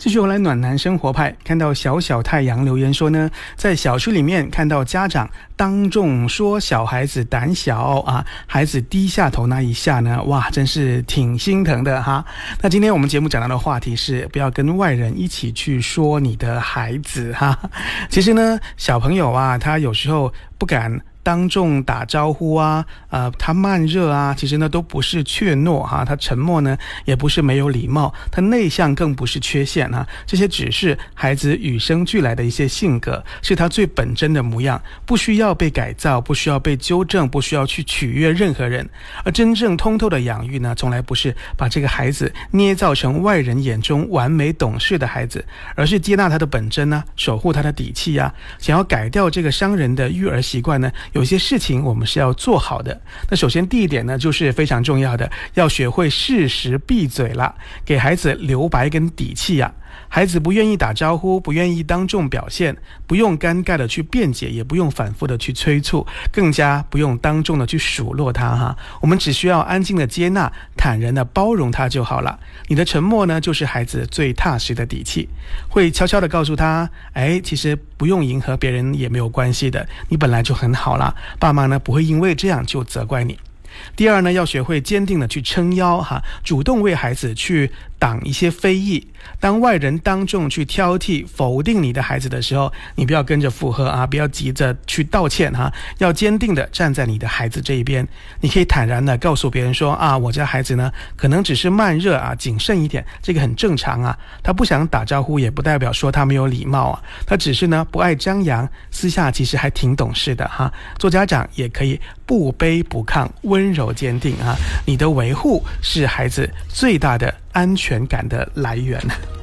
继续回来暖男生活派，看到小小太阳留言说呢，在小区里面看到家长当众说小孩子胆小啊，孩子低下头那一下呢，哇，真是挺心疼的哈。那今天我们节目讲到的话题是不要跟外人一起去说你的孩子哈。其实呢，小朋友啊，他有时候不敢当众打招呼啊，他慢热啊，其实呢都不是怯懦哈，他沉默呢也不是没有礼貌，他内向更不是缺陷啊，这些只是孩子与生俱来的一些性格，是他最本真的模样，不需要被改造，不需要被纠正，不需要去取悦任何人。而真正通透的养育呢，从来不是把这个孩子捏造成外人眼中完美懂事的孩子，而是接纳他的本真啊，守护他的底气啊。想要改掉这个伤人的育儿习惯呢，有些事情我们是要做好的。那首先第一点呢，就是非常重要的，要学会适时闭嘴了，给孩子留白跟底气啊。孩子不愿意打招呼，不愿意当众表现，不用尴尬的去辩解，也不用反复的去催促，更加不用当众的去数落他哈。我们只需要安静的接纳，坦然的包容他就好了。你的沉默呢，就是孩子最踏实的底气。会悄悄的告诉他，其实不用迎合别人也没有关系的，你本来就很好啦，爸妈呢不会因为这样就责怪你。第二呢，要学会坚定的去撑腰哈，主动为孩子去挡一些非议。当外人当众去挑剔否定你的孩子的时候，你不要跟着附和啊，不要急着去道歉哈，要坚定的站在你的孩子这一边。你可以坦然的告诉别人说啊，我家孩子呢可能只是慢热啊，谨慎一点，这个很正常啊。他不想打招呼也不代表说他没有礼貌啊，他只是呢不爱张扬，私下其实还挺懂事的哈。做家长也可以不卑不亢，温柔坚定啊，你的维护是孩子最大的安全感的来源。